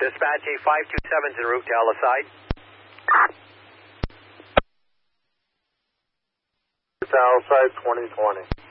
Dispatch a 527's en route to Elliside. To Elliside 2020.